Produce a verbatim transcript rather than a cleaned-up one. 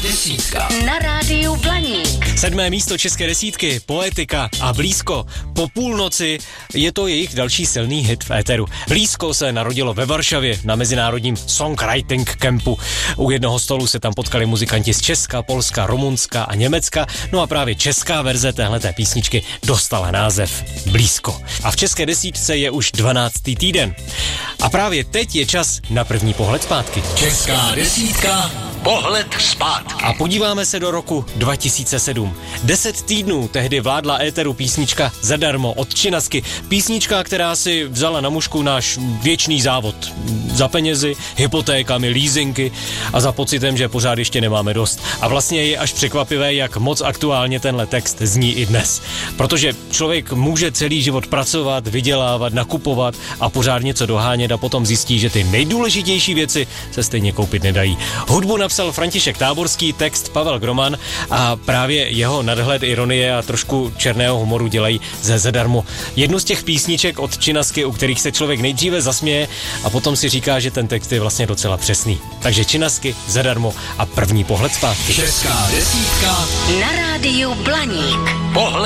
desítka na rádiu Blaník. Sedmé místo české desítky, Poetika a Blízko. Po půlnoci je to jejich další silný hit v éteru. Blízko se narodilo ve Varšavě na mezinárodním songwriting campu. U jednoho stolu se tam potkali muzikanti z Česka, Polska, Rumunska a Německa. No a právě česká verze téhleté písničky dostala název Blízko. A v české desítce je už dvanáctý týden. A právě teď je čas na první pohled zpátky. Česká desítka, pohled zpátky. A podíváme se do roku dva tisíce sedm. Deset týdnů tehdy vládla éteru písnička Zadarmo od Činasky. Písnička, která si vzala na mušku náš věčný závod. Za penězi, hypotékami, leasingy a za pocitem, že pořád ještě nemáme dost. A vlastně je až překvapivé, jak moc aktuálně tenhle text zní i dnes. Protože člověk může celý život pracovat, vydělávat, nakupovat a pořád něco dohánět a potom zjistí, že ty nejdůležitější věci se stejně koupit nedají. Hudbu napsal František Táborský, text Pavel Groman a právě jeho nadhled ironie a trošku černého humoru dělají ze Zadarmo jednu z těch písniček od Činasky, u kterých se člověk nejdříve zasměje a potom si říká, že ten text je vlastně docela přesný. Takže Činasky, Zadarmo a první pohled zpátky. Česká desítka na rádiu Blaník. Pohled